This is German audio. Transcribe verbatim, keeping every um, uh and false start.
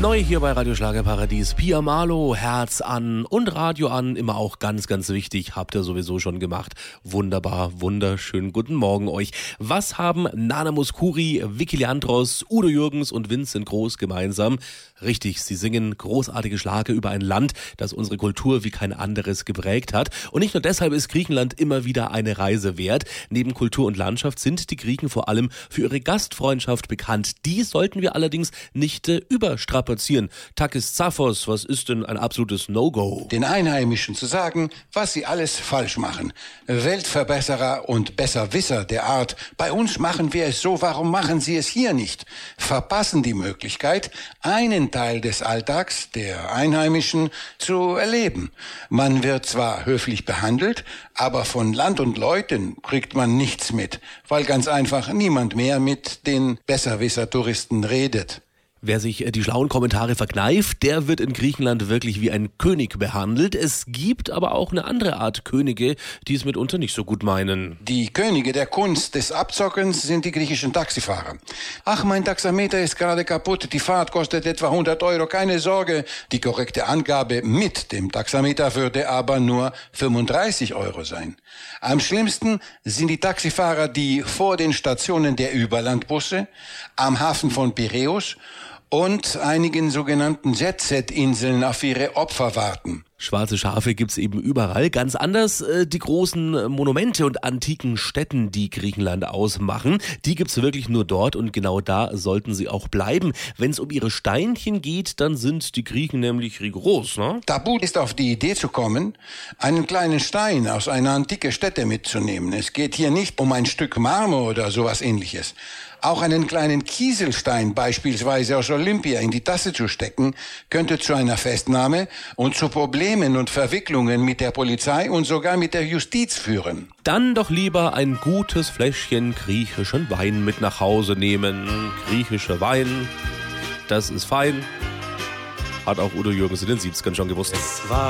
Neu hier bei Radio Schlagerparadies. Pia Marlow, Herz an und Radio an. Immer auch ganz, ganz wichtig. Habt ihr sowieso schon gemacht. Wunderbar, wunderschön. Guten Morgen euch. Was haben Nana Mouskouri, Vicky Leandros, Udo Jürgens und Vincent Groß gemeinsam? Richtig, sie singen großartige Schlager über ein Land, das unsere Kultur wie kein anderes geprägt hat. Und nicht nur deshalb ist Griechenland immer wieder eine Reise wert. Neben Kultur und Landschaft sind die Griechen vor allem für ihre Gastfreundschaft bekannt. Die sollten wir allerdings nicht äh, überstrapazieren. Takis Zaphos, was ist denn ein absolutes No-Go? Den Einheimischen zu sagen, was sie alles falsch machen. Weltverbesserer und Besserwisser der Art. Bei uns machen wir es so, warum machen sie es hier nicht? Verpassen die Möglichkeit, einen Teil des Alltags der Einheimischen zu erleben. Man wird zwar höflich behandelt, aber von Land und Leuten kriegt man nichts mit, weil ganz einfach niemand mehr mit den Besserwisser-Touristen redet. Wer sich die schlauen Kommentare verkneift, der wird in Griechenland wirklich wie ein König behandelt. Es gibt aber auch eine andere Art Könige, die es mitunter nicht so gut meinen. Die Könige der Kunst des Abzockens sind die griechischen Taxifahrer. Ach, mein Taxameter ist gerade kaputt, die Fahrt kostet etwa hundert Euro, keine Sorge. Die korrekte Angabe mit dem Taxameter würde aber nur fünfunddreißig Euro sein. Am schlimmsten sind die Taxifahrer, die vor den Stationen der Überlandbusse, am Hafen von Piräus und einigen sogenannten Jet-Set-Inseln auf ihre Opfer warten. Schwarze Schafe gibt's eben überall. Ganz anders äh, die großen Monumente und antiken Stätten, die Griechenland ausmachen. Die gibt's wirklich nur dort und genau da sollten sie auch bleiben. Wenn es um ihre Steinchen geht, dann sind die Griechen nämlich rigoros, ne? Tabu ist auf die Idee zu kommen, einen kleinen Stein aus einer antiken Stätte mitzunehmen. Es geht hier nicht um ein Stück Marmor oder sowas ähnliches. Auch einen kleinen Kieselstein beispielsweise aus Olympia in die Tasse zu stecken, könnte zu einer Festnahme und zu Problemen und Verwicklungen mit der Polizei und sogar mit der Justiz führen. Dann doch lieber ein gutes Fläschchen griechischen Wein mit nach Hause nehmen. Griechischer Wein, das ist fein. Hat auch Udo Jürgens in den siebzigern schon gewusst. Es war